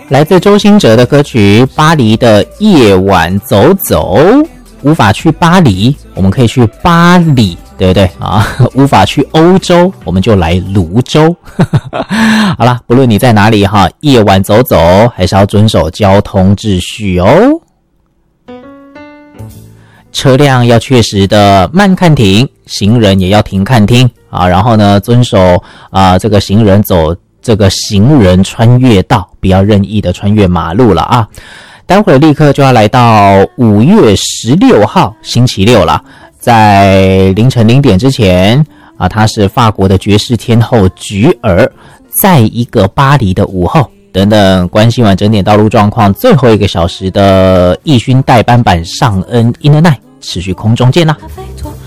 来自周兴哲的歌曲《巴黎的夜晚走走》。无法去巴黎，我们可以去巴黎，对不对啊？无法去欧洲，我们就来泸州。好啦，不论你在哪里哈，夜晚走走还是要遵守交通秩序哦。车辆要确实的慢看停，行人也要停看听啊。然后呢，遵守这个行人走这个行人穿越道，不要任意的穿越马路了啊。待会儿立刻就要来到5月16号星期六了，在凌晨0点之前啊，她是法国的爵士天后菊儿，在一个巴黎的午后等等。关心完整点道路状况，最后1个小时的义勋代班版尚恩 In the Night 持续空中见啦。